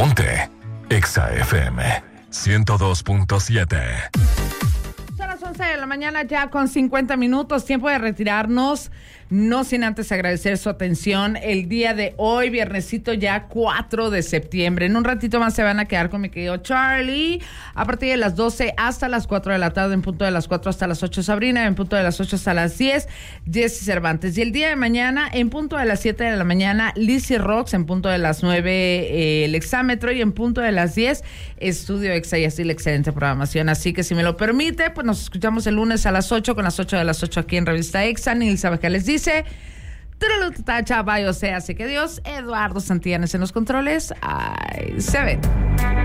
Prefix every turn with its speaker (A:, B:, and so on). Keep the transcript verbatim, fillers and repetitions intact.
A: Ponte Exa F M ciento dos punto siete.
B: Son las once de la mañana ya con cincuenta minutos, tiempo de retirarnos, no sin antes agradecer su atención el día de hoy, viernesito ya cuatro de septiembre. En un ratito más se van a quedar con mi querido Charlie, a partir de las doce hasta las cuatro de la tarde, en punto de las cuatro hasta las ocho Sabrina, en punto de las ocho hasta las diez, Jessy Cervantes. Y el día de mañana, en punto de las siete de la mañana, Lizzy Rocks, en punto de las nueve, eh, el exámetro, y en punto de las diez, Estudio Exa, y así la excelente programación. Así que si me lo permite, pues nos escuchamos el lunes a las ocho, con las ocho de las ocho aquí en Revista Exa. Nilsa Baja les dice, Tacha, vaya, o sea, así que Dios, Eduardo Santillanes en los controles. Ay, se ve.